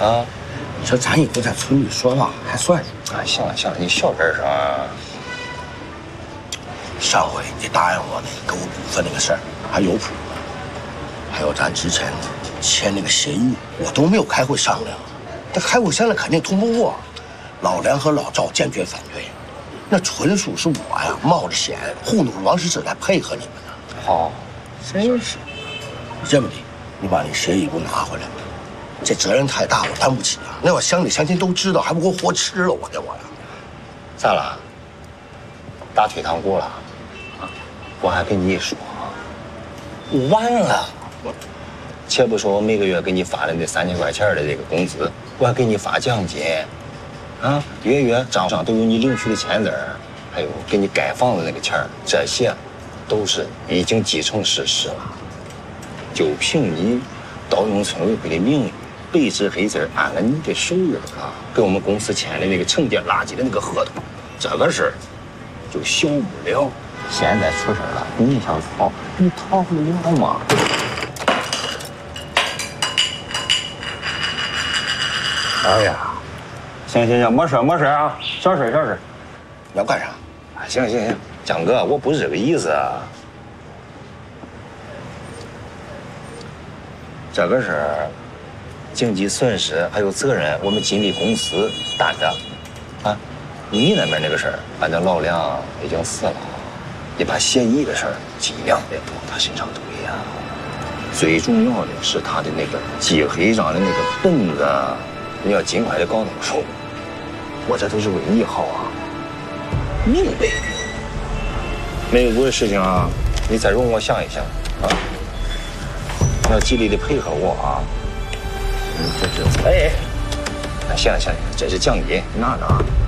啊， 你说咱以后在村里说话还算数。 啊，行了行了，你小点声啊。 上回你答应我那给我股份那个事儿还有谱吗？还有咱之前签那个协议，我都没有开会商量。这开会商量肯定通不过，老梁和老赵坚决反对。那纯属是我呀，冒着险糊弄王石志来配合你们呢。 好，真是。 这么的，你把那协议给我拿回来。这责任太大，我担不起啊！那要乡里乡亲都知道，还不给我活吃了，我呀！ 咋了？大腿糖过了？啊，我还跟你说，完了。且不说我每个月给你发的那3000块钱的这个工资，我还给你发奖金，啊，月月账上都有你领取的签字，还有给你盖房子那个钱，这些都是已经既成事实了。就凭你盗用村委会的名誉，白纸黑字按了你的手印啊，给我们公司签的那个承接垃圾的那个合同，这个事儿就小不了。现在出事了，你想逃，你逃不了吗？哎呀，行，没事啊，小事。 你要干啥？ 啊，行，江哥，我不是这个意思啊。这个事儿，经济损失还有责任，我们金利公司担着。啊，你那边那个事儿，反正老梁已经死了，你把协议的事儿尽量别往他身上推呀。最重要的是他的那个记黑账的那个本子。你要尽快的搞到手，我这都是为你好啊，明白？美国的事情啊，你再容我想一想啊，你要极力的配合我啊。这是哎，行，这是奖金，拿着啊。